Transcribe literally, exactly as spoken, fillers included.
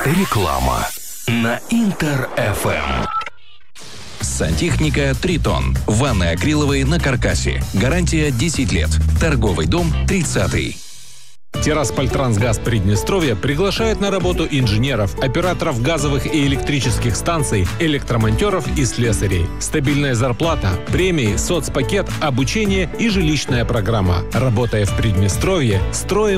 Реклама на Интер эф эм. Сантехника «Тритон». Ванны акриловые на каркасе. Гарантия десять лет. Торговый дом тридцатый. Тираспольтрансгаз Приднестровья приглашает на работу инженеров, операторов газовых и электрических станций, электромонтеров и слесарей. Стабильная зарплата, премии, соцпакет, обучение и жилищная программа. Работая в Приднестровье, строим